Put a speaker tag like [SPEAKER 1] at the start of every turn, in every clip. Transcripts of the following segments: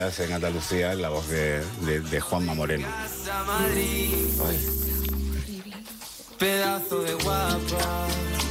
[SPEAKER 1] En Andalucía, la voz de Juanma Moreno.
[SPEAKER 2] Ay. Pedazo de guapa.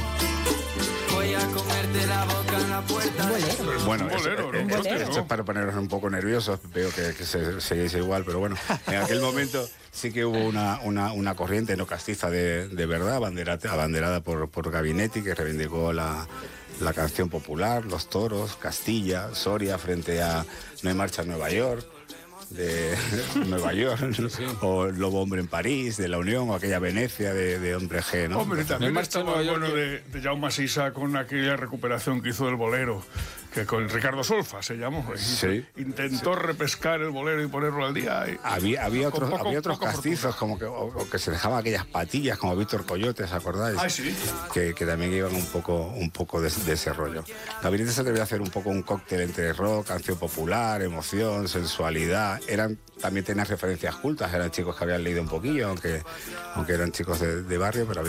[SPEAKER 2] Voy a comerte la boca en la puerta.
[SPEAKER 1] Bueno, esto es para poneros un poco nerviosos. Veo que seguís igual, pero bueno, en aquel momento sí que hubo una corriente no castiza de verdad, abanderada por Gabinetti, que reivindicó la canción popular, los toros, Castilla, Soria, frente a No hay marcha en Nueva York, de Nueva York, sí. O Lobo Hombre en París, de La Unión, o aquella Venecia de Hombre G, ¿no?
[SPEAKER 3] Hombre, también estaba bueno de Jaume Sisa con aquella recuperación que hizo del bolero, que con Ricardo Solfa se llamó.
[SPEAKER 1] Sí.
[SPEAKER 3] Intentó repescar el bolero y ponerlo al día. Y
[SPEAKER 1] había otros castizos como que se dejaban aquellas patillas como Víctor Coyote, ¿os acordáis?
[SPEAKER 3] Ay, sí.
[SPEAKER 1] Que también iban un poco de ese rollo. Gabinetti se debía hacer un poco un cóctel entre rock, canción popular, emoción, sensualidad. También tenían referencias cultas, eran chicos que habían leído un poquillo, aunque eran chicos de barrio, pero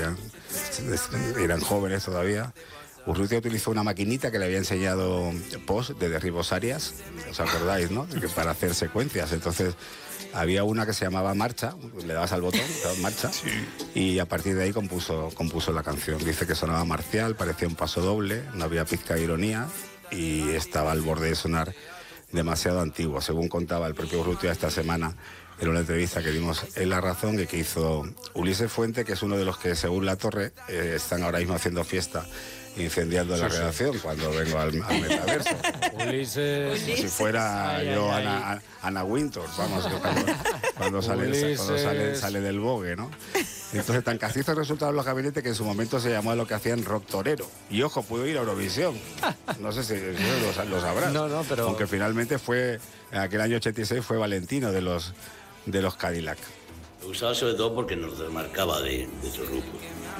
[SPEAKER 1] eran jóvenes todavía. Urrutia utilizó una maquinita que le había enseñado Post de Derribos Arias, ¿os acordáis, no? Que para hacer secuencias. Entonces había una que se llamaba Marcha, le dabas al botón, Marcha, sí. Y a partir de ahí compuso la canción. Dice que sonaba marcial, parecía un paso doble, no había pizca de ironía y estaba al borde de sonar demasiado antiguo, según contaba el propio Urrutia esta semana en una entrevista que dimos en La Razón y que hizo Ulises Fuente, que es uno de los que, según La Torre, están ahora mismo haciendo fiesta, incendiando la redacción cuando vengo al metaverso.
[SPEAKER 4] Ulises.
[SPEAKER 1] Como si fuera yo Ana Wintour, vamos, que cuando sale del Vogue, ¿no? Entonces, tan castizos resultaron los Gabinetti que en su momento se llamó a lo que hacían rock torero. Y ojo, pudo ir a Eurovisión. No sé si lo sabrás.
[SPEAKER 4] No, pero...
[SPEAKER 1] Aunque finalmente en aquel año 86 fue Valentino de los Cadillac.
[SPEAKER 5] Me gustaba sobre todo porque nos desmarcaba de otros grupos.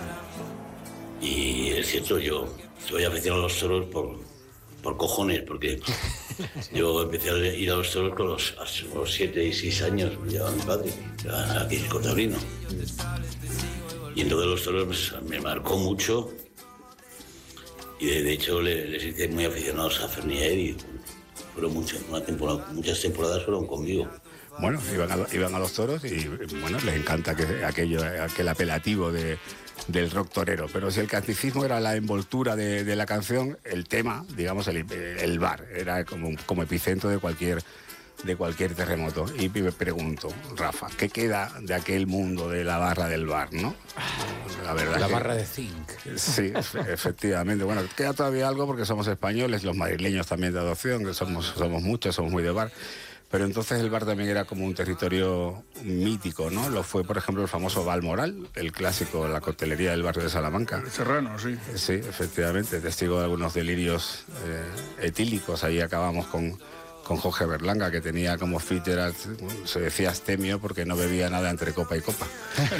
[SPEAKER 5] Y es cierto, yo soy aficionado a los toros por cojones, porque yo empecé a ir a los toros con los 7 y 6 años, me llevaba mi padre, aquí en Cotabrino. Y entonces los toros pues, me marcó mucho y de hecho les hice muy aficionados a Fernier y fueron muchas temporadas fueron conmigo.
[SPEAKER 1] Bueno, iban a los toros y bueno, les encanta aquel apelativo del rock torero, pero si el casticismo era la envoltura de la canción, el tema, digamos, el bar, era como epicentro de cualquier terremoto. Y me pregunto, Rafa, ¿qué queda de aquel mundo de la barra del bar, no? La verdad
[SPEAKER 4] la barra de zinc.
[SPEAKER 1] Sí, efectivamente. Bueno, queda todavía algo porque somos españoles, los madrileños también de adopción, que somos muchos, somos muy de bar. Pero entonces el bar también era como un territorio mítico, ¿no? Lo fue, por ejemplo, el famoso Balmoral, el clásico, la coctelería del barrio de Salamanca.
[SPEAKER 3] El Serrano, sí.
[SPEAKER 1] Sí, efectivamente, testigo de algunos delirios etílicos. Ahí acabamos con Jorge Berlanga, que tenía como feature, se decía astemio porque no bebía nada entre copa y copa.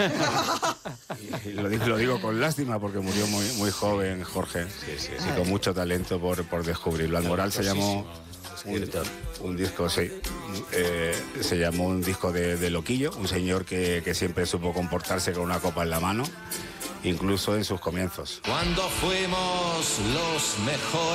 [SPEAKER 1] y lo digo con lástima porque murió muy, muy joven Jorge, sí, y con mucho talento por descubrirlo. Balmoral se llamó... Un disco, sí. Se llamó un disco de Loquillo, un señor que siempre supo comportarse con una copa en la mano, incluso en sus comienzos.
[SPEAKER 2] Cuando fuimos los mejores.